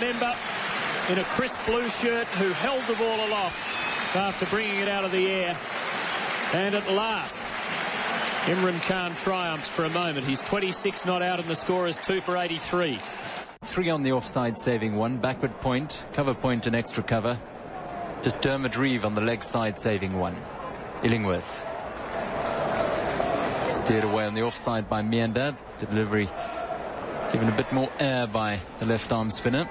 member in a crisp blue shirt who held the ball aloft after bringing it out of the air. And at last, Imran Khan triumphs for a moment. He's 26 not out and the score is 2 for 83. 3 on the offside saving 1, backward point, cover point and extra cover. Just Dermot Reeve on the leg side saving 1. Illingworth steered away on the offside by Miandad. The delivery given a bit more air by the left arm spinner.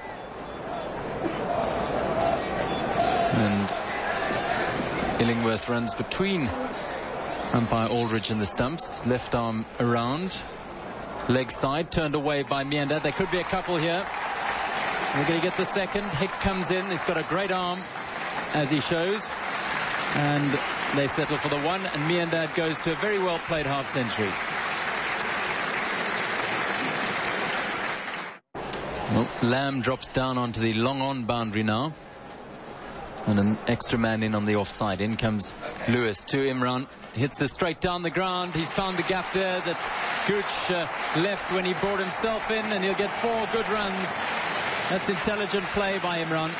And Illingworth runs between umpire Aldridge and the stumps. Left arm around. Leg side turned away by Miandad. There could be a couple here. We're going to get the second. Hick comes in. He's got a great arm, as he shows. And they settle for the 1. And Miandad goes to a very well played half century. Well, Lamb drops down onto the long on boundary now. And an extra man in on the offside. In comes Lewis to Imran. Hits this straight down the ground. He's found the gap there that Gooch left when he brought himself in, and he'll get 4 good runs. That's intelligent play by Imran.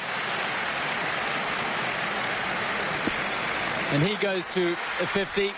And he goes to a 50.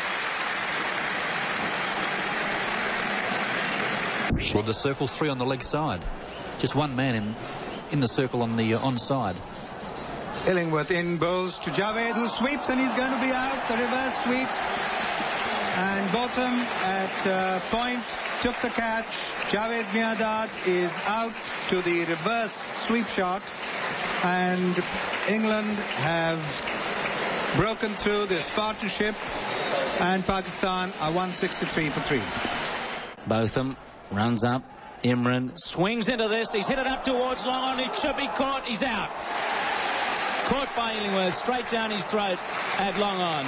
Well, the circle 3 on the leg side. Just one man in the circle on the onside. Illingworth in bowls to Javed, who sweeps, and he's going to be out. The reverse sweep. And Botham at point took the catch. Javed Miandad is out to the reverse sweep shot. And England have broken through this partnership. And Pakistan are 163 for 3. Botham runs up. Imran swings into this. He's hit it up towards long on. It should be caught. He's out. Caught by Illingworth, straight down his throat at long on.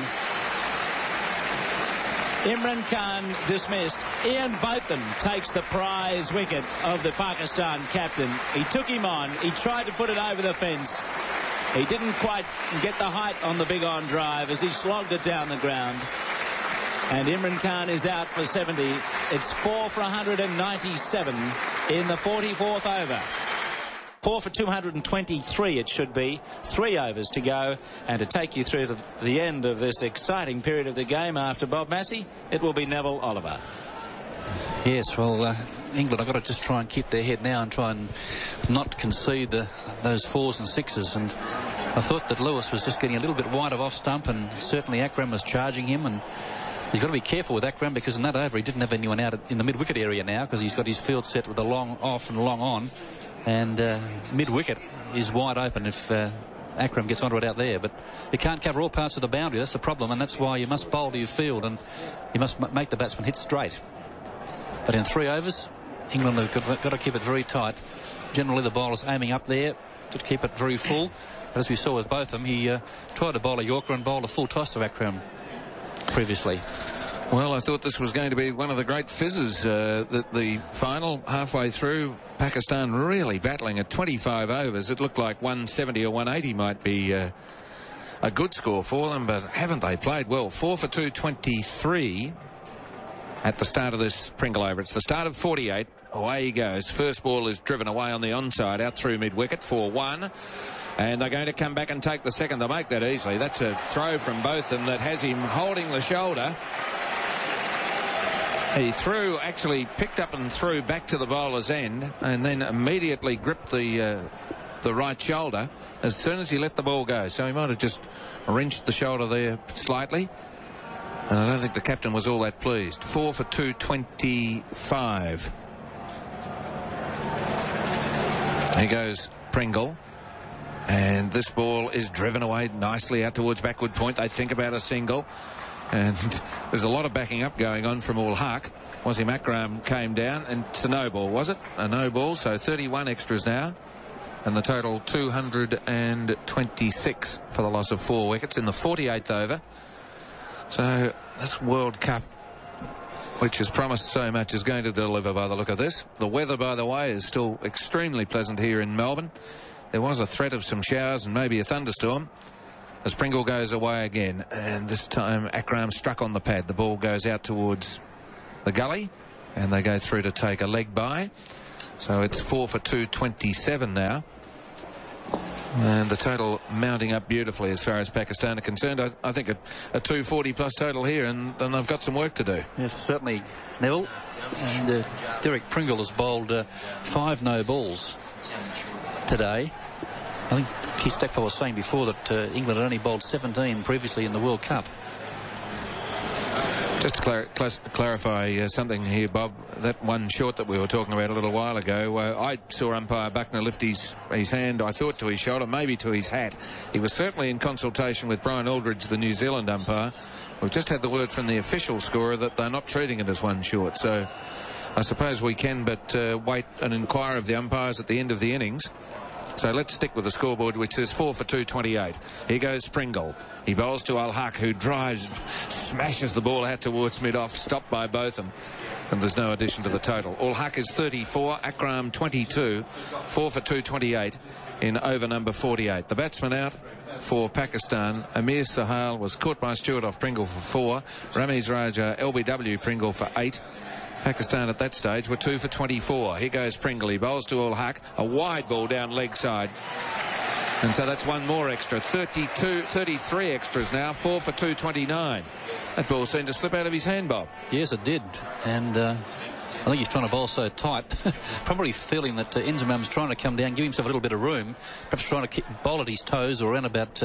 Imran Khan dismissed. Ian Botham takes the prize wicket of the Pakistan captain. He took him on. He tried to put it over the fence. He didn't quite get the height on the big on drive as he slogged it down the ground. And Imran Khan is out for 70. It's 4 for 197 in the 44th over. 4 for 223 it should be. 3 overs to go. And to take you through to the end of this exciting period of the game after Bob Massey, it will be Neville Oliver. Yes, well, England have got to just try and keep their head now and try and not concede those 4s and 6s. And I thought that Lewis was just getting a little bit wide of off stump, and certainly Akram was charging him. And he's got to be careful with Akram, because in that over he didn't have anyone out in the mid-wicket area now, because he's got his field set with a long off and long on. And mid-wicket is wide open if Akram gets onto it out there. But you can't cover all parts of the boundary. That's the problem, and that's why you must bowl to your field, and you must make the batsman hit straight. But in 3 overs, England have got to keep it very tight. Generally, the bowler's aiming up there to keep it very full. But as we saw with Botham, he tried to bowl a Yorker and bowled a full toss to Akram previously. Well, I thought this was going to be one of the great fizzes. The final, halfway through, Pakistan really battling at 25 overs. It looked like 170 or 180 might be a good score for them, but haven't they played well? 4 for 223 at the start of this Pringle over. It's the start of 48. Away he goes. First ball is driven away on the onside, out through mid-wicket for 1. And they're going to come back and take the second. They'll make that easily. That's a throw from Botham that has him holding the shoulder. He actually picked up and threw back to the bowler's end, and then immediately gripped the right shoulder as soon as he let the ball go. So he might have just wrenched the shoulder there slightly. And I don't think the captain was all that pleased. 4 for 225. Here goes Pringle. And this ball is driven away nicely out towards backward point. They think about a single. And there's a lot of backing up going on from Ul Haq. Wasim Akram came down, and it's a no ball, was it? A no ball, so 31 extras now. And the total 226 for the loss of 4 wickets in the 48th over. So this World Cup, which has promised so much, is going to deliver by the look of this. The weather, by the way, is still extremely pleasant here in Melbourne. There was a threat of some showers and maybe a thunderstorm as Pringle goes away again, and this time Akram struck on the pad. The ball goes out towards the gully, and they go through to take a leg by. So it's 4 for 227 now. And the total mounting up beautifully as far as Pakistan are concerned. I think a 240 plus total here, and they've got some work to do. Yes, certainly, Neville. And Derek Pringle has bowled 5 no balls today. I think Keith Stackpole was saying before that England had only bowled 17 previously in the World Cup. Just to clarify something here, Bob, that one short that we were talking about a little while ago, I saw umpire Buckner lift his hand, I thought, to his shoulder, maybe to his hat. He was certainly in consultation with Brian Aldridge, the New Zealand umpire. We've just had the word from the official scorer that they're not treating it as one short, so I suppose we can but wait and inquire of the umpires at the end of the innings. So let's stick with the scoreboard, which says 4 for 228. Here goes Pringle. He bowls to Al-Haq, who drives, smashes the ball out towards mid-off, stopped by Botham. And there's no addition to the total. Al-Haq is 34, Akram 22, 4 for 228 in over number 48. The batsman out for Pakistan, Amir Sahal, was caught by Stewart off Pringle for 4. Ramiz Raja, LBW Pringle for 8. Pakistan at that stage were 2 for 24. Here goes Pringle. He bowls to Al-Haq. A wide ball down leg side. And so that's one more extra. 33 extras now. 4 for 229. That ball seemed to slip out of his hand, Bob. Yes, it did. And I think he's trying to bowl so tight. Probably feeling that Inzamam's trying to come down, give himself a little bit of room. Perhaps trying to bowl at his toes or around about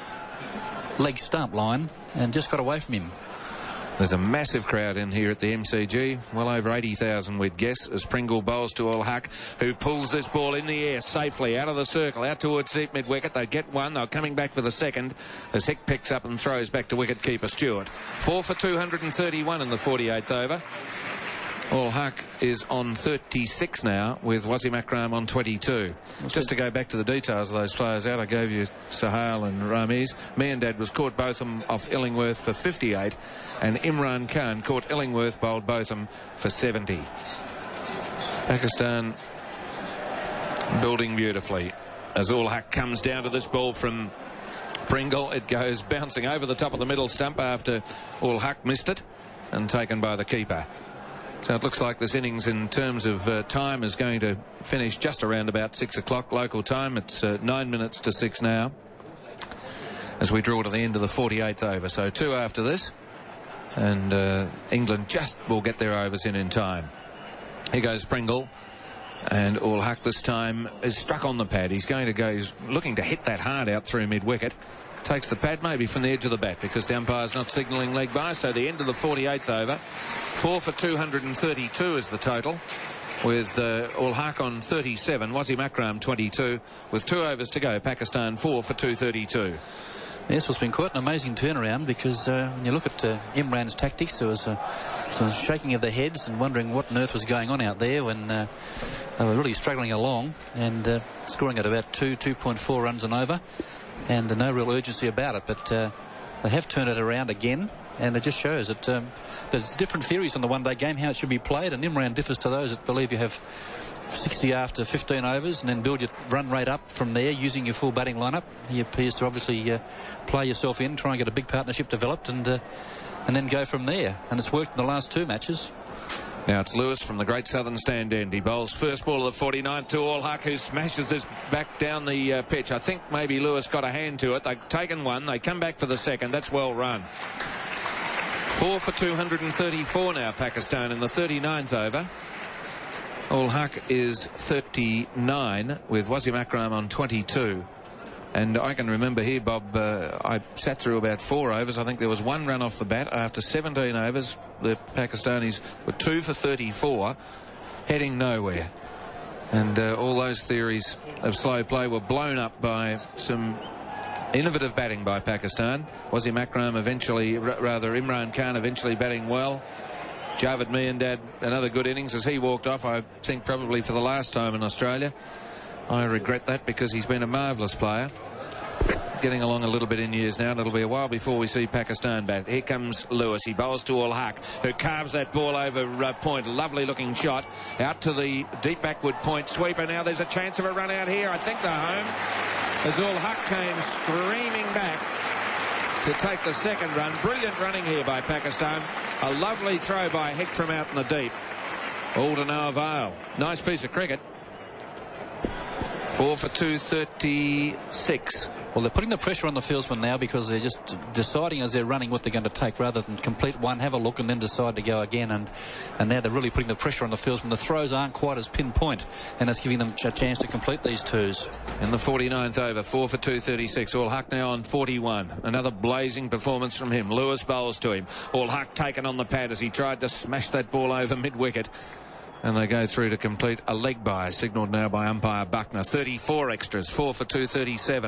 leg stump line. And just got away from him. There's a massive crowd in here at the MCG. Well over 80,000, we'd guess, as Pringle bowls to Al-Haq, who pulls this ball in the air safely out of the circle, out towards deep mid-wicket. They get one. They're coming back for the second as Hick picks up and throws back to wicket-keeper Stewart. 4 for 231 in the 48th over. Al-Haq is on 36 now, with Wasim Akram on 22. Just to go back to the details of those players out, I gave you Sahal and Ramiz. Miandad was caught Botham off Illingworth for 58, and Imran Khan caught Illingworth, bowled Botham for 70. Pakistan building beautifully as Al-Haq comes down to this ball from Pringle. It goes bouncing over the top of the middle stump after Al-Haq missed it and taken by the keeper. So it looks like this innings in terms of time is going to finish just around about 6 o'clock local time. It's 9 minutes to 6 now as we draw to the end of the 48th over. So 2 after this, and England just will get their overs in time. Here goes Pringle, and Al-Haq this time is struck on the pad. He's going to go, he's looking to hit that hard out through mid-wicket. Takes the pad maybe from the edge of the bat because the umpire's not signalling leg by. So the end of the 48th over. 4 for 232 is the total, with Al-Haq on 37, Wasim Akram 22, with 2 overs to go. Pakistan 4 for 232. Yes, well, it's been quite an amazing turnaround because when you look at Imran's tactics, there was some shaking of their heads and wondering what on earth was going on out there when they were really struggling along and scoring at about 2.4 runs and over, and no real urgency about it. But they have turned it around again, and it just shows that there's different theories on the one-day game, how it should be played, and Imran differs to those that believe you have 60 after 15 overs and then build your run rate up from there using your full batting lineup. He appears to obviously play yourself in, try and get a big partnership developed, and then go from there. And it's worked in the last 2 matches. Now it's Lewis from the Great Southern Stand end. He bowls first ball of the 49th to Al-Haq, who smashes this back down the pitch. I think maybe Lewis got a hand to it. They've taken one. They come back for the second. That's well run. 4 for 234 now, Pakistan, in the 39th over. Al-Haq is 39 with Wasim Akram on 22. And I can remember here, Bob, I sat through about 4 overs. I think there was 1 run off the bat. After 17 overs, the Pakistanis were 2 for 34, heading nowhere. And all those theories of slow play were blown up by some innovative batting by Pakistan. Wasim Akram eventually, rather Imran Khan eventually batting well. Javed Miandad, another good innings as he walked off, I think probably for the last time in Australia. I regret that because he's been a marvellous player. Getting along a little bit in years now, and it'll be a while before we see Pakistan bat. Here comes Lewis. He bowls to Al-Haq, who carves that ball over point. Lovely looking shot out to the deep backward point sweeper. Now there's a chance of a run out here. I think they're home as Al-Haq came streaming back to take the second run. Brilliant running here by Pakistan. A lovely throw by Hick from out in the deep. All to no avail. Nice piece of cricket. 4 for 236. Well, they're putting the pressure on the fieldsmen now because they're just deciding as they're running what they're going to take rather than complete one, have a look and then decide to go again. And now they're really putting the pressure on the fieldsmen. The throws aren't quite as pinpoint, and that's giving them a chance to complete these twos. In the 49th over, 4 for 236. All Huck now on 41. Another blazing performance from him. Lewis bowls to him. All Huck taken on the pad as he tried to smash that ball over mid-wicket. And they go through to complete a leg bye, signalled now by umpire Buckner. 34 extras, 4 for 237.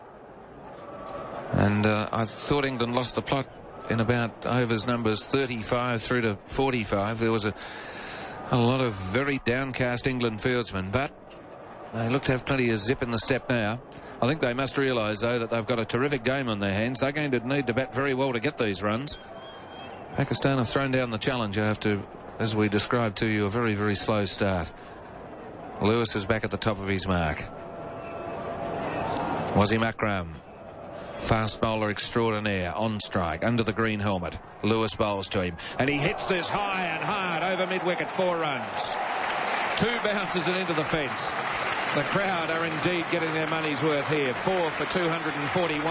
And I thought England lost the plot in about overs numbers 35 through to 45. There was a lot of very downcast England fieldsmen, but they look to have plenty of zip in the step now. I think they must realise, though, that they've got a terrific game on their hands. They're going to need to bat very well to get these runs. Pakistan have thrown down the challenge after, as we described to you, a very, very slow start. Lewis is back at the top of his mark. Wasim Akram, fast bowler extraordinaire, on strike, under the green helmet. Lewis bowls to him, and he hits this high and hard over mid-wicket, 4 runs. 2 bounces and into the fence. The crowd are indeed getting their money's worth here. 4 for 241.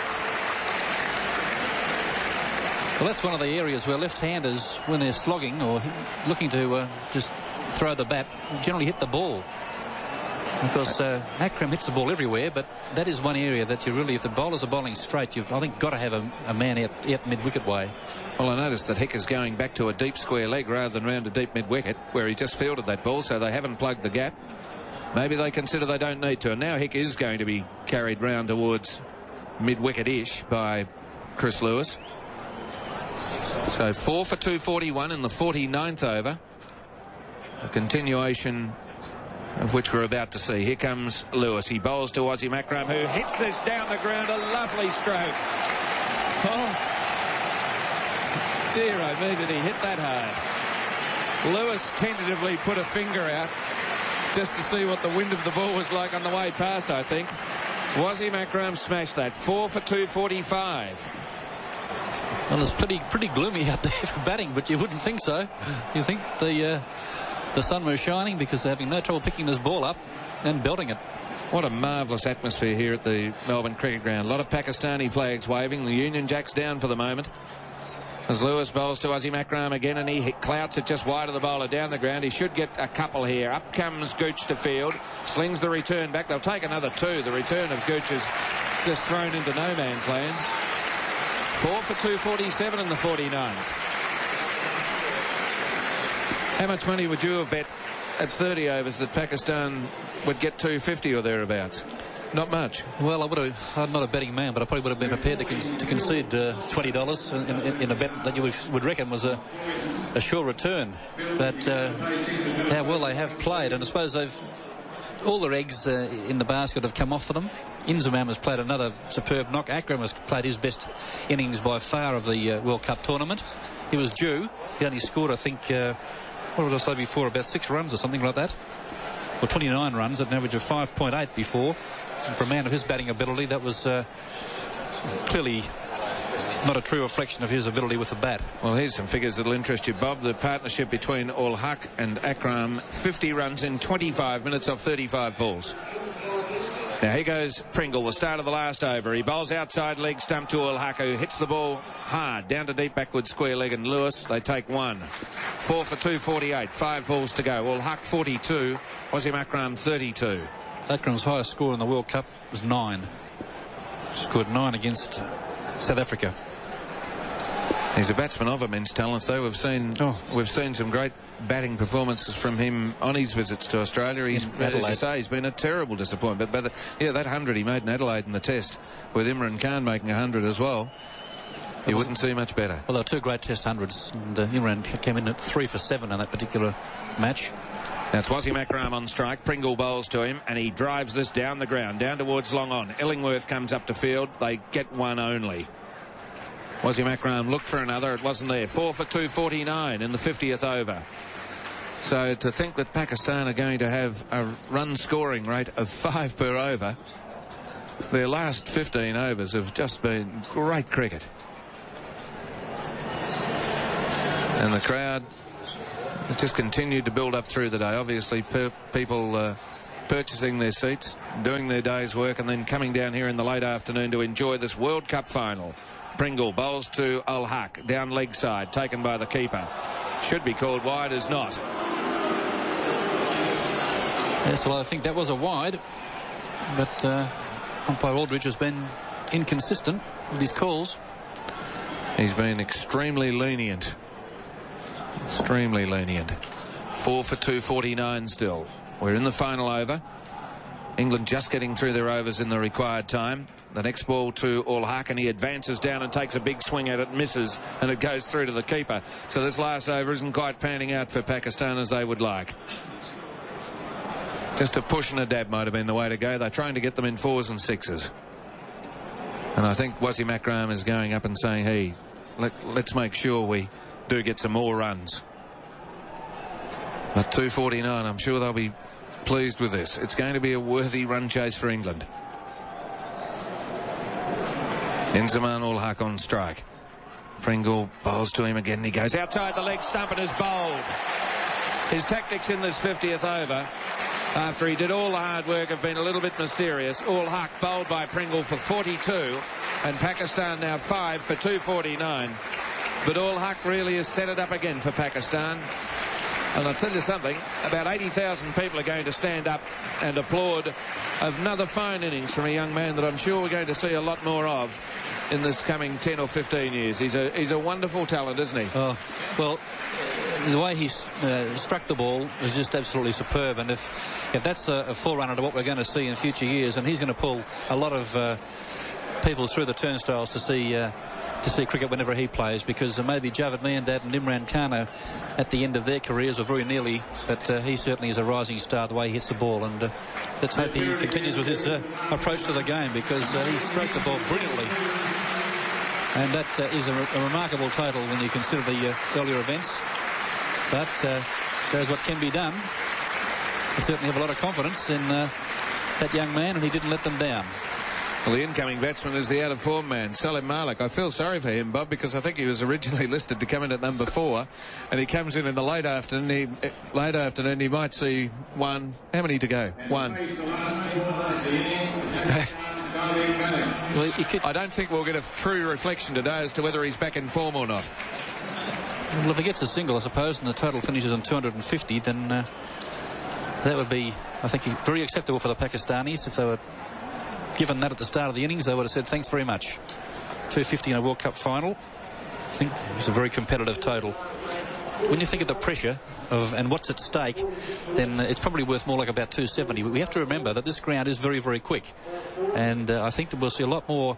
Well, that's one of the areas where left-handers, when they're slogging or looking to just throw the bat, generally hit the ball. Because Akram hits the ball everywhere, but that is one area that you really, if the bowlers are bowling straight, you've, I think, got to have a man out mid-wicket way. Well, I noticed that Hick is going back to a deep square leg rather than round a deep mid-wicket, where he just fielded that ball, so they haven't plugged the gap. Maybe they consider they don't need to. And now Hick is going to be carried round towards mid-wicket-ish by Chris Lewis. So 4 for 241 in the 49th over. A continuation of which we're about to see. Here comes Lewis. He bowls to Wasim Akram, who hits this down the ground. A lovely stroke. Oh, dear, oh me, did he hit that hard. Lewis tentatively put a finger out just to see what the wind of the ball was like on the way past, I think. Wasim Akram smashed that. 4 for 245. Well, it's pretty gloomy out there for batting, but you wouldn't think so. You think the sun was shining because they're having no trouble picking this ball up and belting it. What a marvellous atmosphere here at the Melbourne Cricket Ground. A lot of Pakistani flags waving. The Union Jack's down for the moment. As Lewis bowls to Wasim Akram again, and he clouts it just wide of the bowler down the ground. He should get a couple here. Up comes Gooch to field. Slings the return back. They'll take another 2. The return of Gooch is just thrown into no man's land. 4 for 247 in the 49th. How much money would you have bet at 30 overs that Pakistan would get 250 or thereabouts? Not much. Well, I'm not a betting man, but I probably would have been prepared to concede $20 in a bet that you would reckon was a sure return. But how well they have played, and I suppose all their eggs in the basket have come off for them. Inzamam has played another superb knock. Akram has played his best innings by far of the World Cup tournament. He was due. He only scored, I think, what did I say before, about 6 runs or something like that. Or 29 runs at an average of 5.8 before. And for a man of his batting ability, that was clearly not a true reflection of his ability with the bat. Well, here's some figures that'll interest you, Bob. The partnership between Ul Haq and Akram, 50 runs in 25 minutes off 35 balls. Now here goes Pringle, the start of the last over. He bowls outside leg stump to Ul Haq, who hits the ball hard down to deep backward square leg, and Lewis, they take 1. 4 for 248, 5 balls to go. Ul Haq 42, Wasim Akram 32. Akram's highest score in the World Cup was 9. Scored 9 against South Africa. He's a batsman of immense talent, though. We've seen some great batting performances from him on his visits to Australia. As you say, he's been a terrible disappointment. But that 100 he made in Adelaide in the Test, with Imran Khan making 100 as well, you wouldn't see much better. Well, there were 2 great Test hundreds, and Imran came in at 3 for 7 in that particular match. That's Wasim Akram on strike. Pringle bowls to him, and he drives this down the ground, down towards long on. Illingworth comes up to field. They get 1 only. Wasim Akram looked for another. It wasn't there. 4 for 249 in the 50th over. So to think that Pakistan are going to have a run scoring rate of 5 per over, their last 15 overs have just been great cricket. And the crowd It just continued to build up through the day. Obviously, people purchasing their seats, doing their day's work, and then coming down here in the late afternoon to enjoy this World Cup final. Pringle bowls to Ul Haq, down leg side, taken by the keeper. Should be called wide, is not. Yes, well, I think that was a wide, but umpire Aldridge has been inconsistent with his calls. He's been extremely lenient. Extremely lenient. 4 for 249 still. We're in the final over. England just getting through their overs in the required time. The next ball to Ul Haq, and he advances down and takes a big swing at it, misses, and it goes through to the keeper. So this last over isn't quite panning out for Pakistan as they would like. Just a push and a dab might have been the way to go. They're trying to get them in 4s and 6s. And I think Wasim Akram is going up and saying, hey, let's make sure we do get some more runs. But 249, I'm sure they'll be pleased with this. It's going to be a worthy run chase for England. Inzamam Ul Haq on strike. Pringle bowls to him again. He goes outside the leg stump and is bowled. His tactics in this 50th over, after he did all the hard work, have been a little bit mysterious. Ul Haq bowled by Pringle for 42, and Pakistan now 5 for 249. But Ul Haq really has set it up again for Pakistan. And I'll tell you something, about 80,000 people are going to stand up and applaud another fine innings from a young man that I'm sure we're going to see a lot more of in this coming 10 or 15 years. He's a wonderful talent, isn't he? Oh, well, the way he struck the ball was just absolutely superb. And if that's a forerunner to what we're going to see in future years, and he's going to pull a lot of people through the turnstiles to see cricket whenever he plays, because maybe Javed Miandad and Imran Khan are at the end of their careers, or very nearly, but he certainly is a rising star the way he hits the ball, and let's hope he continues with his approach to the game, because he stroked the ball brilliantly, and that is a remarkable total when you consider the earlier events, but shows what can be done. I certainly have a lot of confidence in that young man, and he didn't let them down. Well, the incoming batsman is the out-of-form man, Salim Malik. I feel sorry for him, Bob, because I think he was originally listed to come in at number 4, and he comes in the late afternoon. He might see one. How many to go? 1. Well, I don't think we'll get a true reflection today as to whether he's back in form or not. Well, if he gets a single, I suppose, and the total finishes on 250, then that would be, I think, very acceptable for the Pakistanis. If they were given that at the start of the innings, they would have said thanks very much. 250 in a World Cup final. I think it's a very competitive total. When you think of the pressure and what's at stake, then it's probably worth more like about 270. But we have to remember that this ground is very, very quick. And I think that we'll see a lot more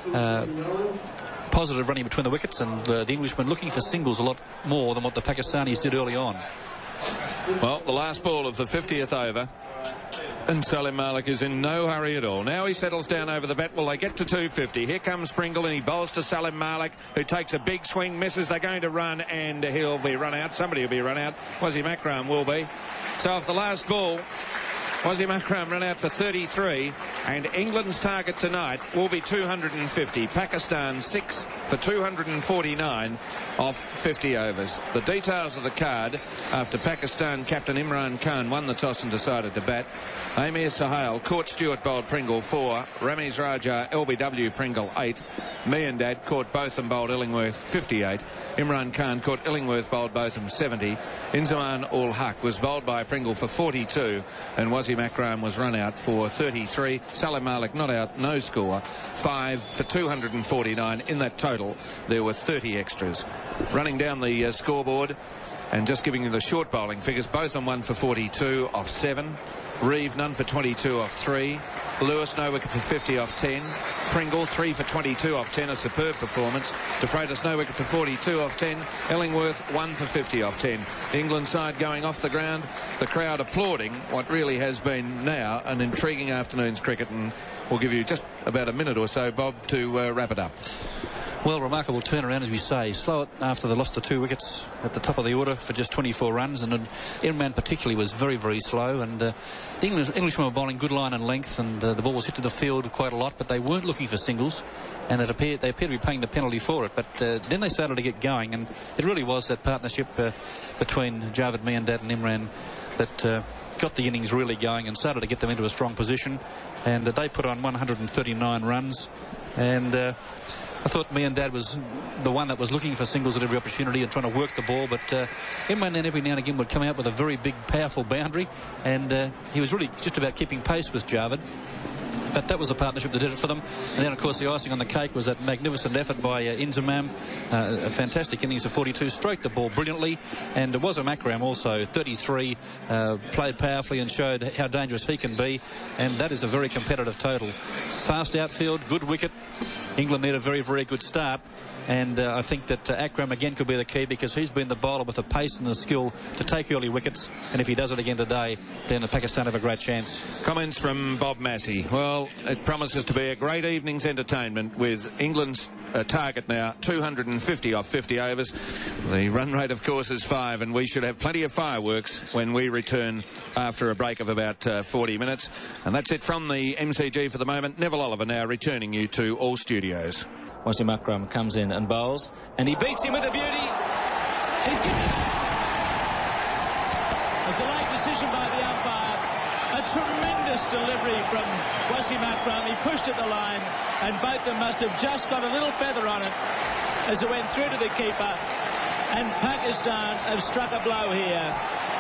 positive running between the wickets, and the Englishmen looking for singles a lot more than what the Pakistanis did early on. Well, the last ball of the 50th over, and Salim Malik is in no hurry at all. Now he settles down over the bat. Well, they get to 250. Here comes Pringle, and he bowls to Salim Malik, who takes a big swing, misses. They're going to run, and he'll be run out. Somebody will be run out. Wasim Akram will be. So if the last ball, Wasim Akram ran out for 33, and England's target tonight will be 250. Pakistan 6 for 249 off 50 overs. The details of the card after Pakistan captain Imran Khan won the toss and decided to bat. Amir Sohail caught Stewart, bowled Pringle 4. Ramiz Raja, LBW Pringle 8. Miandad caught Botham, bowled Illingworth 58. Imran Khan caught Illingworth, bowled Botham 70. Inzamam Ul Haq was bowled by Pringle for 42, and Wasim Akram was run out for 33. Salim Malik not out, no score. 5 for 249. In that total, there were 30 extras. Running down the scoreboard and just giving you the short bowling figures, Botham 1 for 42 off 7. Reeve none for 22 off 3. Lewis no wicket for 50 off 10. Pringle 3 for 22 off 10, a superb performance. De Freitas no wicket for 42 off 10. Illingworth 1 for 50 off 10. The England side going off the ground, the crowd applauding what really has been now an intriguing afternoon's cricket, and we'll give you just about a minute or so, Bob, to wrap it up. Well, remarkable turnaround, as we say. Slow it after they lost the 2 wickets at the top of the order for just 24 runs, and Imran particularly was very, very slow, and the Englishmen were bowling good line and length, and the ball was hit to the field quite a lot, but they weren't looking for singles, and they appeared to be paying the penalty for it. But then they started to get going, and it really was that partnership between Javed Miandad and Imran that got the innings really going and started to get them into a strong position, and they put on 139 runs, and I thought Miandad was the one that was looking for singles at every opportunity and trying to work the ball, but Imran then every now and again would come out with a very big, powerful boundary, and he was really just about keeping pace with Javed. But that was a partnership that did it for them. And then, of course, the icing on the cake was that magnificent effort by Inzamam. A fantastic innings of 42, stroked the ball brilliantly. And it was a Akram also, 33, played powerfully and showed how dangerous he can be. And that is a very competitive total. Fast outfield, good wicket. England need a very, very good start. And I think that Akram again could be the key, because he's been the bowler with the pace and the skill to take early wickets, and if he does it again today, then Pakistan have a great chance. Comments from Bob Massey. Well, it promises to be a great evening's entertainment, with England's target now 250 off 50 overs. The run rate, of course, is 5, and we should have plenty of fireworks when we return after a break of about 40 minutes. And that's it from the MCG for the moment. Neville Oliver now returning you to all studios. Wasim Akram comes in and bowls, and he beats him with a beauty. He's given it. It's a late decision by the umpire. A tremendous delivery from Wasim Akram. He pushed at the line, and both of them must have just got a little feather on it as it went through to the keeper. And Pakistan have struck a blow here.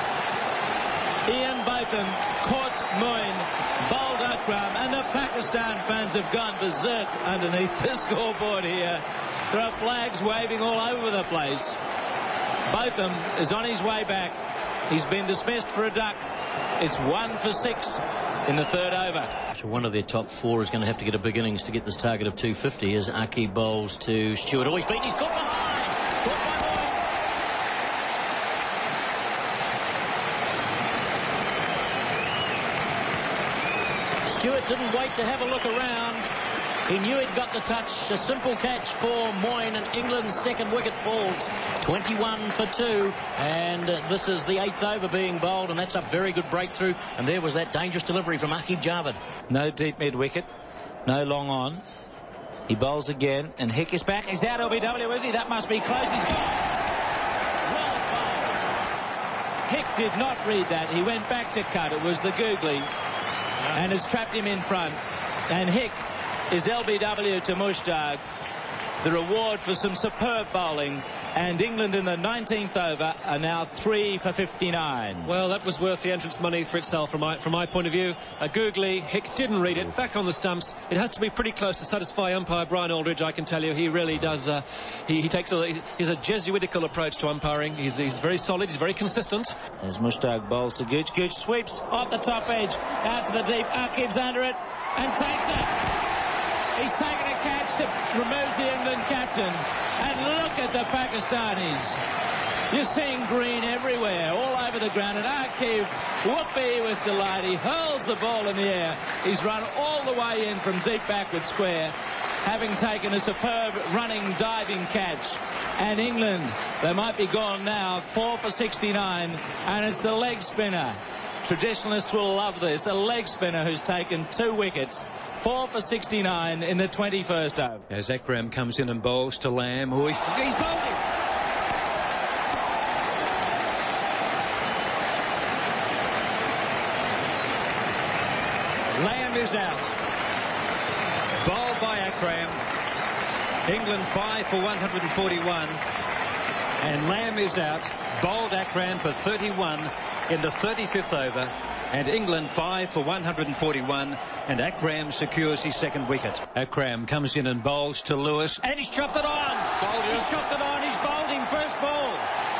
Ian Botham caught Moin, bowled Akram, and the Pakistan fans have gone berserk underneath the scoreboard here. There are flags waving all over the place. Botham is on his way back. He's been dismissed for a duck. It's 1 for 6 in the 3rd over. So one of their top 4 is going to have to get a big innings to get this target of 250 as Aki bowls to Stuart. Oh, he's caught behind. Caught by Moin. Stewart didn't wait to have a look around. He knew he'd got the touch. A simple catch for Moin, and England's 2nd wicket falls. 21 for 2. And this is the 8th over being bowled, and that's a very good breakthrough. And there was that dangerous delivery from Aqib Javed. No deep mid-wicket. No long on. He bowls again, and Hick is back. He's out LBW, is he? That must be close. He's gone. Well bowled. Hick did not read that. He went back to cut. It was the googly. And has trapped him in front. And Hick is LBW to Mushtaq. The reward for some superb bowling. And England in the 19th over are now 3 for 59. Well, that was worth the entrance money for itself from my point of view. A googly. Hick didn't read it. Back on the stumps. It has to be pretty close to satisfy umpire Brian Aldridge, I can tell you. He really does. He takes he's a Jesuitical approach to umpiring. He's very solid. He's very consistent. As Mushtaq bowls to Gooch. Gooch sweeps off the top edge. Out to the deep. Aqib's under it and takes it. He's taken a catch that removes the England captain. And look at the Pakistanis. You're seeing green everywhere, all over the ground. And Aqib, whoopee with delight. He hurls the ball in the air. He's run all the way in from deep backward square, having taken a superb running, diving catch. And England, they might be gone now, 4 for 69. And it's the leg spinner. Traditionalists will love this. A leg spinner who's taken 2 wickets. 4 for 69 in the 21st over. As Akram comes in and bowls to Lamb, who he's bowling. Lamb is out. Bowled by Akram. England 5 for 141. And Lamb is out. Bowled Akram for 31 in the 35th over. And England 5 for 141, and Akram secures his 2nd wicket. Akram comes in and bowls to Lewis, and he's chopped it on. He's chopped it on. He's bowled him first ball.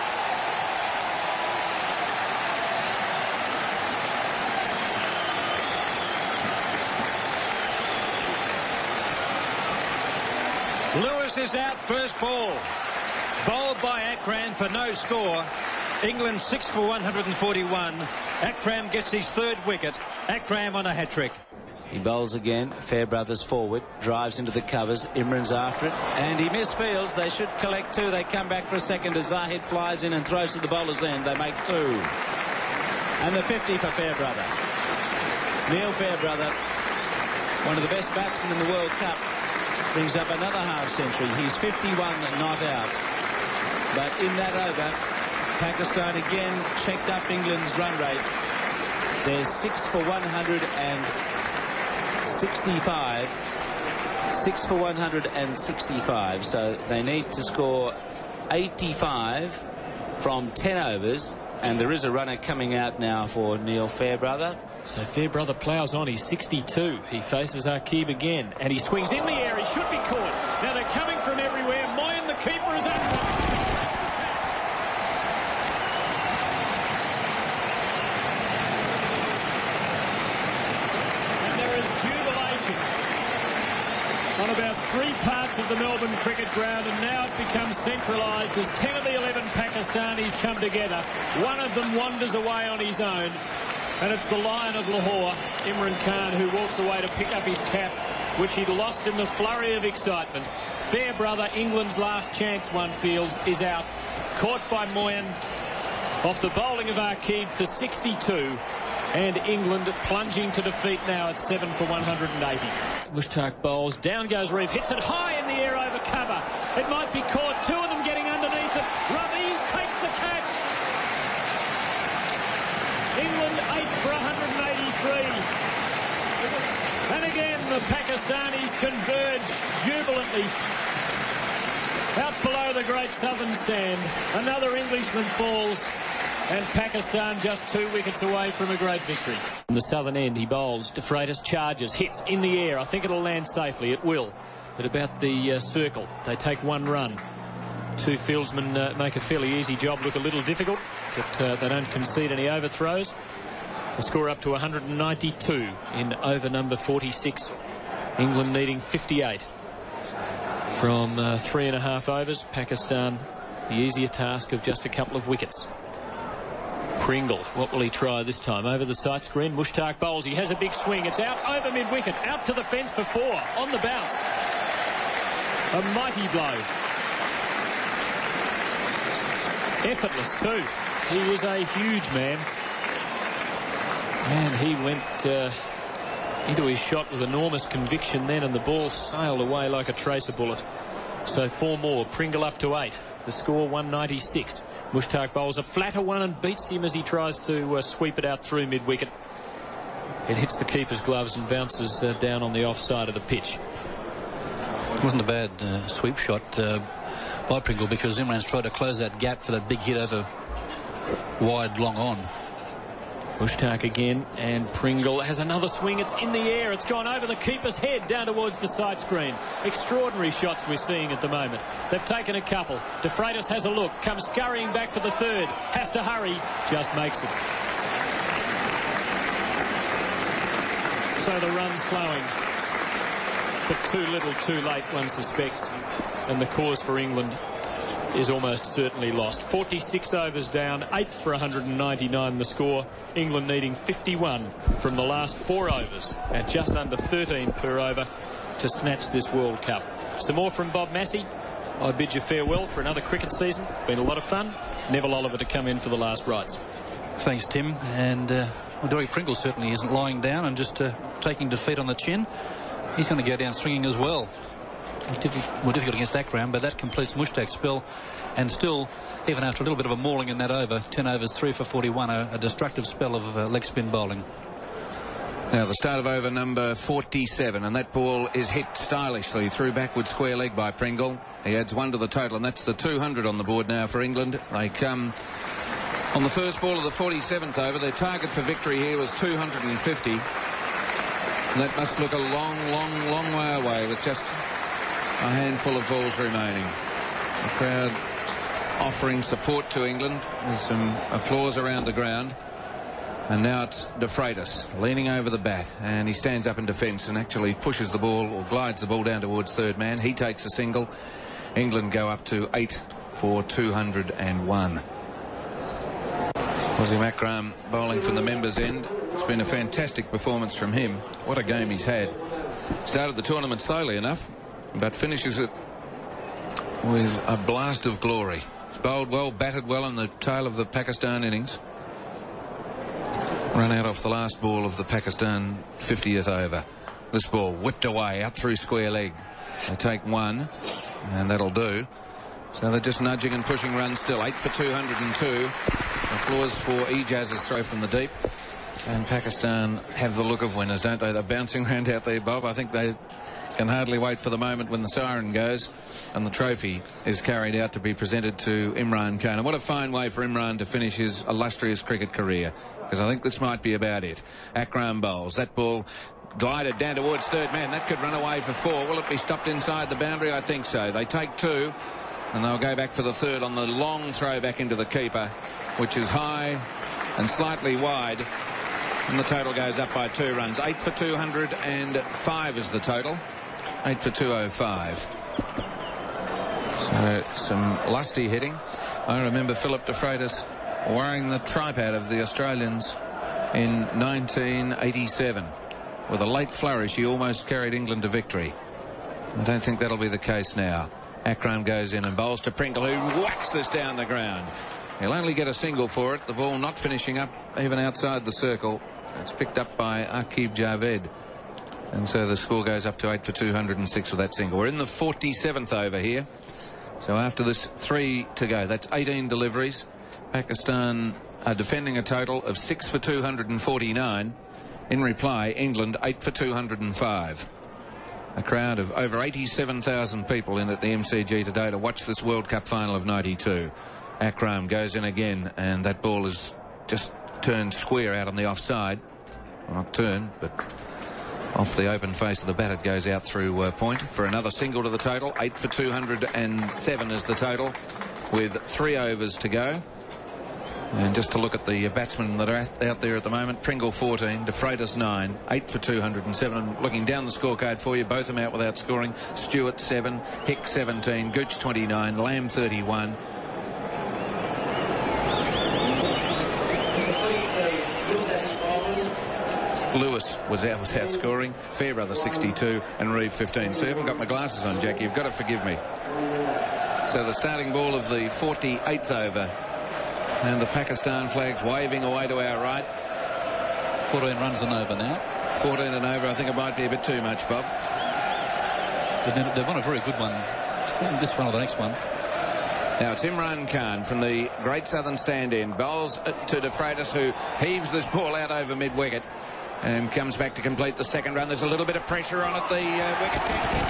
Lewis is out first ball. Bowled by Akram for no score. England 6 for 141. Akram gets his 3rd wicket. Akram on a hat-trick. He bowls again. Fairbrother's forward, drives into the covers. Imran's after it, and he misfields. They should collect 2. They come back for a second as Zahid flies in and throws to the bowler's end. They make 2. And the 50 for Fairbrother. Neil Fairbrother, one of the best batsmen in the World Cup, brings up another half-century. He's 51 not out. But in that over, Pakistan again checked up England's run rate. There's 6 for 165. 6 for 165. So they need to score 85 from 10 overs. And there is a runner coming out now for Neil Fairbrother. So Fairbrother ploughs on. He's 62. He faces Aqib again. And he swings in the air. He should be caught. Now they're coming from everywhere. Moyen, the keeper, is up. On about 3 parts of the Melbourne cricket ground, and now it becomes centralised as 10 of the 11 Pakistanis come together. One of them wanders away on his own, and it's the Lion of Lahore, Imran Khan, who walks away to pick up his cap, which he'd lost in the flurry of excitement. Fairbrother, England's last chance, one feels, is out. Caught by Moyen off the bowling of Aqib for 62. And England plunging to defeat now at 7 for 180. Mushtaq bowls. Down goes Reeve. Hits it high in the air over cover. It might be caught. 2 of them getting underneath it. Rameez takes the catch. England 8 for 183. And again the Pakistanis converge jubilantly. Out below the great southern stand. Another Englishman falls. And Pakistan just 2 wickets away from a great victory. From the southern end, he bowls. De Freitas charges, hits in the air. I think it'll land safely. It will. At about the circle, they take 1 run. 2 fieldsmen make a fairly easy job look a little difficult, but they don't concede any overthrows. The score up to 192 in over number 46. England needing 58 from 3.5 overs. Pakistan, the easier task of just a couple of wickets. Pringle, what will he try this time? Over the sight screen, Mushtaq bowls. He has a big swing. It's out over mid-wicket. Out to the fence for 4. On the bounce. A mighty blow. Effortless too. He was a huge man. And he went into his shot with enormous conviction then, and the ball sailed away like a tracer bullet. So 4 more. Pringle up to 8. The score 196. Mushtaq bowls a flatter one and beats him as he tries to sweep it out through mid-wicket. It hits the keeper's gloves and bounces down on the offside of the pitch. It wasn't a bad sweep shot by Pringle, because Imran's tried to close that gap for that big hit over wide long on. Mushtaq again, and Pringle has another swing. It's in the air. It's gone over the keeper's head down towards the sight screen. Extraordinary shots we're seeing at the moment. They've taken a couple. De Freitas has a look, comes scurrying back for the 3rd. Has to hurry, just makes it. So the run's flowing. But too little, too late, one suspects. And the cause for England is almost certainly lost. 46 overs down, 8 for 199 the score. England needing 51 from the last 4 overs at just under 13 per over to snatch this World Cup. Some more from Bob Massey. I bid you farewell for another cricket season. Been a lot of fun. Neville Oliver to come in for the last rites. Thanks, Tim. And Derek Pringle certainly isn't lying down and just taking defeat on the chin. He's going to go down swinging as well. More difficult against Akram, but that completes Mushtaq's spell. And still, even after a little bit of a mauling in that over, 10 overs, 3 for 41, a destructive spell of leg spin bowling. Now the start of over number 47, and that ball is hit stylishly through backward square leg by Pringle. He adds 1 to the total, and that's the 200 on the board now for England. They come on the first ball of the 47th over. Their target for victory here was 250. And that must look a long way away with just a handful of balls remaining. The crowd offering support to England with some applause around the ground. And now it's De Freitas leaning over the bat, and he stands up in defence and actually pushes the ball, or glides the ball down towards 3rd man. He takes a single. England go up to 8 for 201. Wasim Akram bowling from the members' end. It's been a fantastic performance from him. What a game he's had. Started the tournament slowly enough, but finishes it with a blast of glory. He's bowled well, batted well in the tail of the Pakistan innings. Run out off the last ball of the Pakistan 50th over. This ball whipped away out through square leg. They take one, and that'll do. So they're just nudging and pushing runs still. 8 for 202. Applause for Ijaz's throw from the deep. And Pakistan have the look of winners, don't they? They're bouncing around out there, Bob. I think they can hardly wait for the moment when the siren goes and the trophy is carried out to be presented to Imran Khan. And what a fine way for Imran to finish his illustrious cricket career, because I think this might be about it. Akram bowls. That ball glided down towards third man. That could run away for 4. Will it be stopped inside the boundary? I think so. They take 2, and they'll go back for the 3rd on the long throw back into the keeper, which is high and slightly wide. And the total goes up by 2 runs. 8 for 205 is the total. 8 for 205. So some lusty hitting. I remember Philip de Freitas worrying the tripe out of the Australians in 1987. With a late flourish, he almost carried England to victory. I don't think that'll be the case now. Akram goes in and bowls to Pringle, who whacks this down the ground. He'll only get a single for it. The ball not finishing up even outside the circle. It's picked up by Aqib Javed. And so the score goes up to 8 for 206 with that single. We're in the 47th over here. So after this, 3 to go. That's 18 deliveries. Pakistan are defending a total of 6 for 249. In reply, England 8 for 205. A crowd of over 87,000 people in at the MCG today to watch this World Cup final of 92. Akram goes in again, and that ball is just turned square out on the offside. Well, not turned, but off the open face of the bat. It goes out through point for another single to the total. 8 for 207 is the total, with 3 overs to go. And just to look at the batsmen that are out there at the moment: Pringle 14, de Freitas 9, 8 for 207. And looking down the scorecard for you, both of them out without scoring. Stewart 7, Hick 17, Gooch 29, Lamb 31. Lewis was out without scoring. Fairbrother 62 and Reeve 15. So I haven't got my glasses on, Jackie. You've got to forgive me. So the starting ball of the 48th over. And the Pakistan flags waving away to our right. 14 runs and over now. 14 and over. I think it might be a bit too much, Bob. They've won a very good one. This one or the next one. Now it's Imran Khan from the Great Southern stand-in. Bowls to de Freitas, who heaves this ball out over mid-wicket and comes back to complete the second run. There's a little bit of pressure on it. The wicket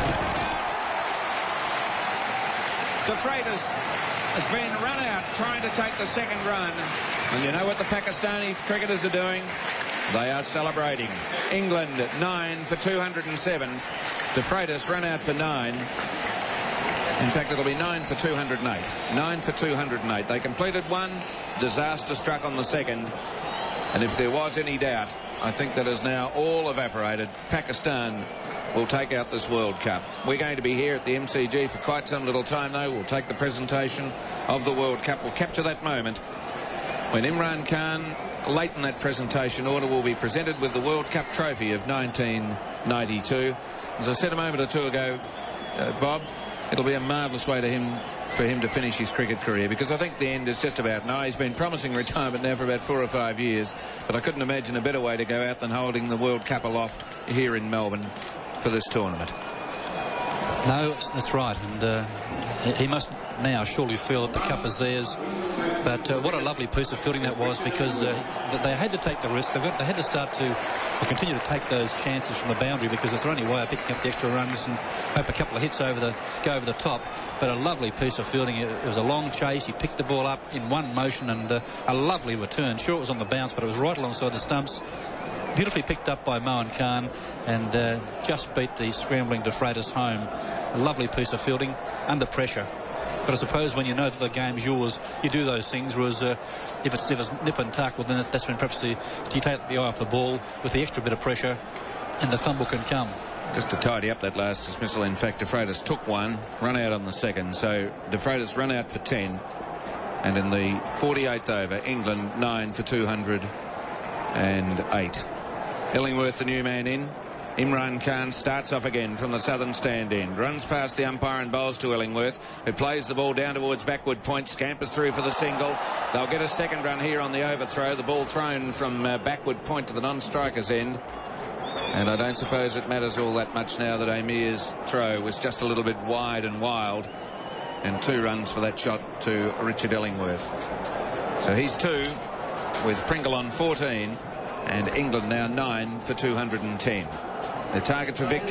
de Freitas has been run out trying to take the second run. And you know what the Pakistani cricketers are doing? They are celebrating. England 9 for 207. De Freitas run out for 9. In fact, it'll be 9 for 208. 9 for 208. They completed one. Disaster struck on the second. And if there was any doubt, I think that is now all evaporated. Pakistan will take out this World Cup. We're going to be here at the MCG for quite some little time, though. We'll take the presentation of the World Cup. We'll capture that moment when Imran Khan, late in that presentation order, will be presented with the World Cup trophy of 1992. As I said a moment or two ago, Bob, it'll be a marvellous way for him to finish his cricket career, because I think the end is just about now. He's been promising retirement now for about 4 or 5 years, but I couldn't imagine a better way to go out than holding the World Cup aloft here in Melbourne for this tournament. No, that's right, and he must now surely feel that the cup is theirs. But what a lovely piece of fielding that was, because they had to take the risk. They had to start to continue to take those chances from the boundary, because it's their only way of picking up the extra runs and hope a couple of hits go over the top. But a lovely piece of fielding. It was a long chase. He picked the ball up in one motion, and a lovely return. Sure, it was on the bounce, but it was right alongside the stumps. Beautifully picked up by Mohan Khan, and just beat the scrambling de Freitas home. A lovely piece of fielding under pressure. But I suppose when you know that the game's yours, you do those things. Whereas if it's nip and tuck, well, then that's when perhaps you take the eye off the ball with the extra bit of pressure, and the fumble can come. Just to tidy up that last dismissal, in fact, de Freitas took one, run out on the second. So de Freitas run out for 10. And in the 48th over, England 9 for 200 and 8. Illingworth, the new man in. Imran Khan starts off again from the southern stand end, runs past the umpire and bowls to Illingworth, who plays the ball down towards backward point, scampers through for the single. They'll get a second run here on the overthrow. The ball thrown from backward point to the non-striker's end. And I don't suppose it matters all that much now that Amir's throw was just a little bit wide and wild. And 2 runs for that shot to Richard Illingworth. So he's 2 with Pringle on 14, and England now 9 for 210. The target for victory.